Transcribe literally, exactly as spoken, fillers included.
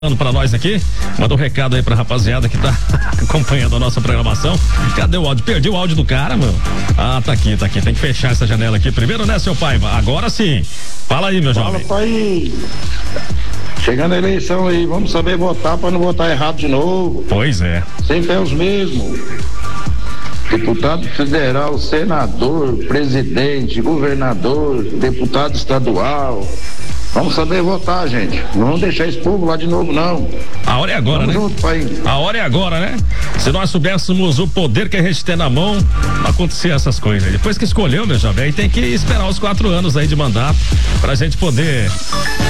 Para nós aqui, manda um recado aí pra rapaziada que tá acompanhando a nossa programação. Cadê o áudio? Perdi o áudio do cara, meu. Ah, tá aqui, tá aqui. Tem que fechar essa janela aqui primeiro, né, seu Paiva? Agora sim. Fala aí, meu jovem. Fala, pai. Chegando a eleição aí, vamos saber votar para não votar errado de novo. Pois é. Sempre é os mesmos. Deputado federal, senador, presidente, governador, deputado estadual. Vamos saber votar, gente. Não vamos deixar esse povo lá de novo, não. A hora é agora, Vamos né? junto, pai. A hora é agora, né? Se nós soubéssemos o poder que a gente tem na mão, não acontecia essas coisas. Depois que escolheu, meu jovem, aí tem que esperar os quatro anos aí de mandato pra gente poder